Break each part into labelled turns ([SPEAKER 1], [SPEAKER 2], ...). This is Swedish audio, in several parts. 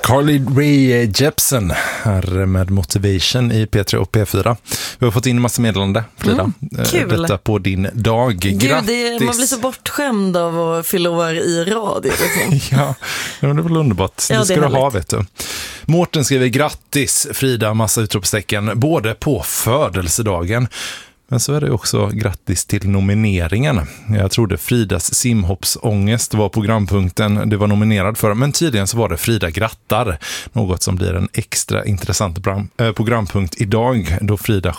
[SPEAKER 1] Carly Rae Jepsen här med Motivation i P3 och P4. Vi har fått in en massa meddelande, Frida.
[SPEAKER 2] Kul.
[SPEAKER 1] Detta på din dag. Grattis!
[SPEAKER 2] Man blir så bortskämd av att fylla år i radio. Liksom.
[SPEAKER 1] Ja, det är väl underbart.
[SPEAKER 2] Ja,
[SPEAKER 1] det ska
[SPEAKER 2] det
[SPEAKER 1] du ha, vet du. Mårten skriver grattis, Frida, massa utropstecken, både på födelsedagen. Men så är det också grattis till nomineringen. Jag trodde Fridas simhoppsångest var programpunkten det var nominerad för. Men tydligen så var det Frida grattar. Något som blir en extra intressant programpunkt idag. Då Frida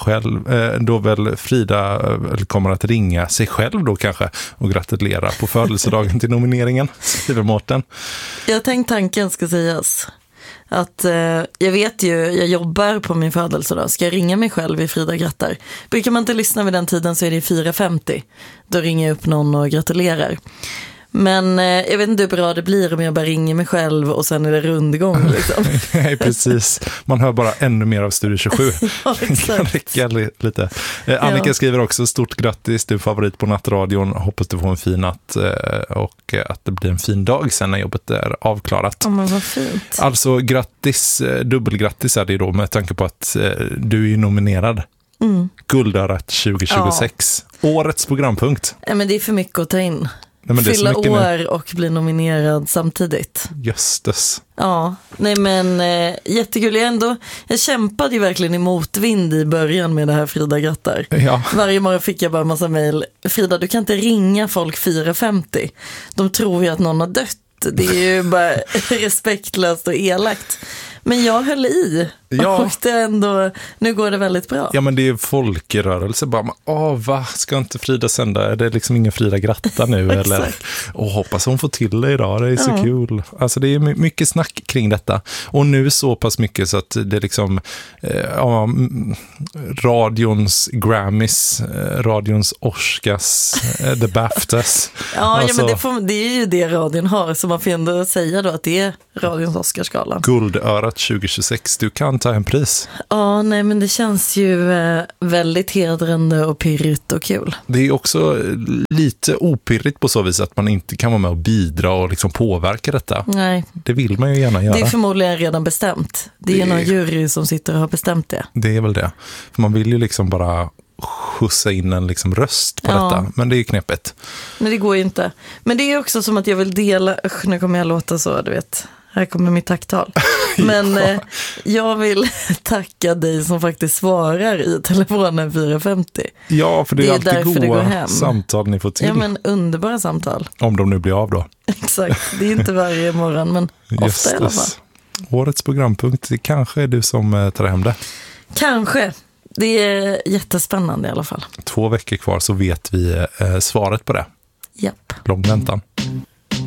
[SPEAKER 1] kommer att ringa sig själv då kanske. Och gratulera på födelsedagen till nomineringen, skriver Mårten.
[SPEAKER 2] Jag tänkte tanken ska sägas. Att jag vet ju, jag jobbar på min födelsedag. Ska jag ringa mig själv i Frida grattar? Brukar man inte lyssna vid den tiden så är det 4:50. Då ringer jag upp någon och gratulerar. Men jag vet inte hur bra det blir om jag bara ringer mig själv och sen är det rundgång. Liksom.
[SPEAKER 1] Nej, precis. Man hör bara ännu mer av Studio 27.
[SPEAKER 2] Ja, exakt.
[SPEAKER 1] Räcka lite. Annika skriver också stort grattis, du är favorit på nattradion. Hoppas du får en fin natt och att det blir en fin dag sen när jobbet är avklarat.
[SPEAKER 2] Ja, men vad fint.
[SPEAKER 1] Alltså grattis, dubbelgrattis är det då med tanke på att du är nominerad. Guldörat 2026. Ja. Årets programpunkt.
[SPEAKER 2] Ja, men det är för mycket att ta in.
[SPEAKER 1] Nej,
[SPEAKER 2] fylla år och bli nominerad samtidigt.
[SPEAKER 1] Jöstes.
[SPEAKER 2] Ja, nej men jättekul. Jag kämpade ju verkligen i motvind i början med det här Frida grattar.
[SPEAKER 1] Ja.
[SPEAKER 2] Varje morgon fick jag bara en massa mejl. Frida, du kan inte ringa folk 4:50. De tror ju att någon har dött. Det är ju bara respektlöst och elakt. Men jag höll i.
[SPEAKER 1] Ja.
[SPEAKER 2] Och det ändå, nu går det väldigt bra.
[SPEAKER 1] Ja, men det är folkrörelse. Bara, ska inte Frida sända? Är det liksom ingen Frida gratta nu? Eller? Hoppas hon får till det idag. Det är så kul. Alltså det är mycket snack kring detta. Och nu så pass mycket så att det är liksom radions Grammys, radions Oscars, The Baftas.
[SPEAKER 2] Men det är ju det radion har. Så man får ändå säga då att det är radions Oscarsgala.
[SPEAKER 1] Guldörat 2026. Du kan ta en pris.
[SPEAKER 2] Ja, nej men det känns ju väldigt hedrande och pirrigt och kul.
[SPEAKER 1] Det är också lite opirrigt på så vis att man inte kan vara med och bidra och liksom påverka detta. Nej. Det vill man ju gärna göra.
[SPEAKER 2] Det är förmodligen redan bestämt. Det är någon jury som sitter och har bestämt det.
[SPEAKER 1] Det är väl det. För man vill ju liksom bara skjutsa in en liksom röst på detta. Men det är ju knepigt. Men
[SPEAKER 2] det går ju inte. Men det är också som att jag vill dela... nu kommer jag låta så, du vet. Här kommer mitt tacktal. Men jag vill tacka dig som faktiskt svarar i telefonen 4:50.
[SPEAKER 1] Ja, för det är alltid goda samtal ni får till.
[SPEAKER 2] Ja, men underbara samtal.
[SPEAKER 1] Om de nu blir av då.
[SPEAKER 2] Exakt, det är inte varje morgon, men ofta i alla fall.
[SPEAKER 1] Årets programpunkt, det kanske är du som tar hem det.
[SPEAKER 2] Kanske. Det är jättespännande i alla fall.
[SPEAKER 1] 2 veckor kvar så vet vi svaret på det.
[SPEAKER 2] Japp.
[SPEAKER 1] Lång väntan.